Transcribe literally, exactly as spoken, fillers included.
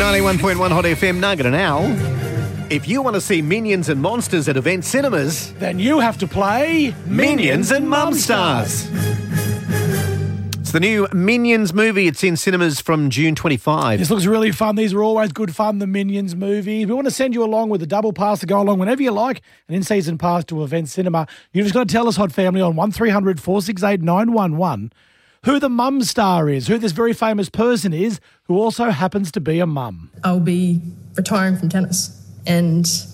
ninety-one point one Hot F M, Nugget and Owl. If you want to see Minions and Monsters at Event Cinemas, then you have to play Minions and Mumstars. It's the new Minions movie. It's in cinemas from June twenty-fifth. This looks really fun. These are always good fun, the Minions movies. We want to send you along with a double pass to go along whenever you like, an in-season pass to Event Cinema. You've just got to tell us, Hot Family, on one three hundred four six eight nine one one who the mum star is, who this very famous person is who also happens to be a mum. I'll be retiring from tennis and